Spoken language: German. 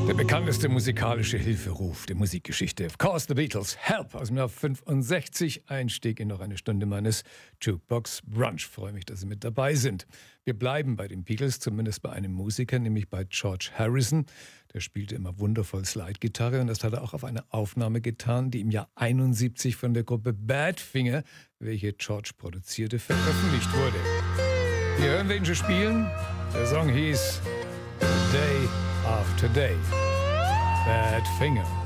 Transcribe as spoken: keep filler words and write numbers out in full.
Der bekannteste musikalische Hilferuf der Musikgeschichte. Of course, The Beatles. Help aus dem Jahr fünfundsechzig. Einstieg in noch eine Stunde meines Jukebox Brunch. Freue mich, dass Sie mit dabei sind. Wir bleiben bei den Beatles, zumindest bei einem Musiker, nämlich bei George Harrison. Der spielte immer wundervoll Slide-Gitarre und das hat er auch auf eine Aufnahme getan, die im Jahr einundsiebzig von der Gruppe Badfinger, welche George produzierte, veröffentlicht wurde. Hier hören wir ihn schon spielen. Der Song hieß Day After Day. Badfinger.